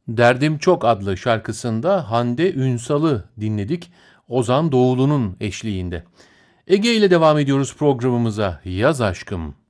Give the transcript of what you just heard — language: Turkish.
Derdim Çok adlı şarkısında Hande Ünsal'ı dinledik. Ozan Doğulu'nun eşliğinde. Ege ile devam ediyoruz programımıza. Yaz aşkım.